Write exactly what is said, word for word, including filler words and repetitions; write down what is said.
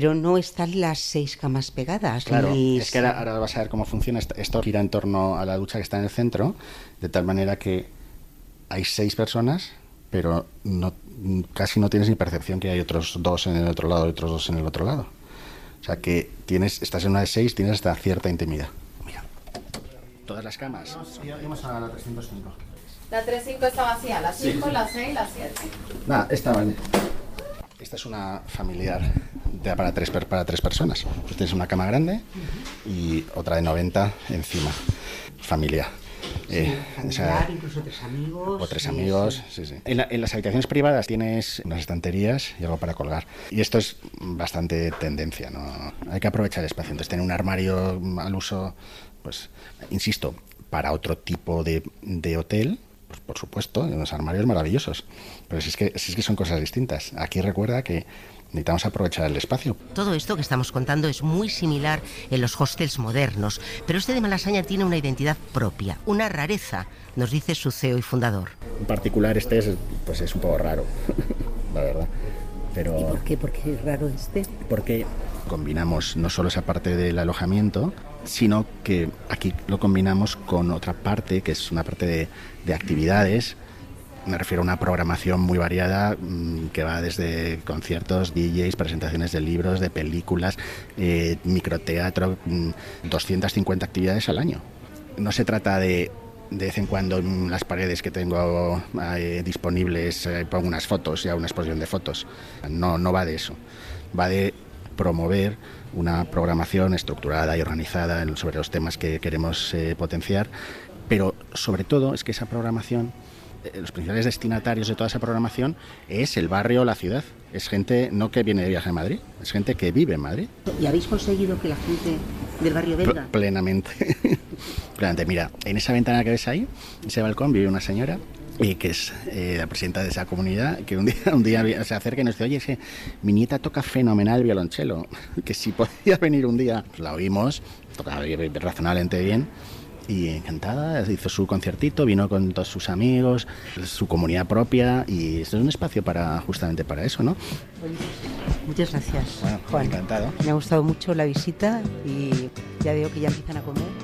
Pero no están las seis camas pegadas. Claro, ni... es que ahora, ahora vas a ver cómo funciona. Esto gira en torno a la ducha que está en el centro, de tal manera que hay seis personas, pero no, casi no tienes ni percepción que hay otros dos en el otro lado y otros dos en el otro lado. O sea que tienes, estás en una de seis, tienes hasta cierta intimidad. Mira, todas las camas. Vamos a la trescientos cinco. La trescientos cinco está vacía, la cinco, sí. La seis, la siete. Nada, esta vale. Esta es una familiar de, para, tres, para tres personas. Pues tienes una cama grande y otra de noventa encima. Familia. Sí, eh, familiar, o sea, incluso tres amigos. O tres sí, amigos, sí. sí, sí. En, la, en las habitaciones privadas tienes unas estanterías y algo para colgar. Y esto es bastante tendencia, ¿no? Hay que aprovechar el espacio. Entonces, tener un armario al uso, pues, insisto, para otro tipo de, de hotel, pues por supuesto, unos armarios maravillosos. Pero si es que, si es que son cosas distintas. Aquí recuerda que necesitamos aprovechar el espacio. Todo esto que estamos contando es muy similar en los hostels modernos, pero este de Malasaña tiene una identidad propia, una rareza, nos dice su C E O y fundador. En particular este es, pues es un poco raro, la verdad. Pero, ¿y por qué? ¿Por qué es raro este? Porque combinamos no solo esa parte del alojamiento, sino que aquí lo combinamos con otra parte, que es una parte de, de actividades. Me refiero a una programación muy variada mmm, que va desde conciertos, D Js, presentaciones de libros, de películas, eh, microteatro, mmm, doscientas cincuenta actividades al año. No se trata de, de vez en cuando en las paredes que tengo eh, disponibles eh, pongo unas fotos y hago una exposición de fotos. No, no va de eso. Va de promover una programación estructurada y organizada sobre los temas que queremos eh, potenciar, pero sobre todo es que esa programación, los principales destinatarios de toda esa programación es el barrio o la ciudad. Es gente no que viene de viaje a Madrid, es gente que vive en Madrid. ¿Y habéis conseguido que la gente del barrio venga? Plenamente. Plenamente. Mira, en esa ventana que ves ahí, en ese balcón, vive una señora eh, que es eh, la presidenta de esa comunidad, que un día, un día se acerca y nos dice: oye, ese, mi nieta toca fenomenal el violonchelo, que si podía venir un día. Pues la oímos, toca razonablemente bien. Y encantada, hizo su conciertito, vino con todos sus amigos, su comunidad propia, y esto es un espacio para justamente para eso, ¿no? Muchas gracias, bueno, Juan. Encantado. Me ha gustado mucho la visita y ya veo que ya empiezan a comer.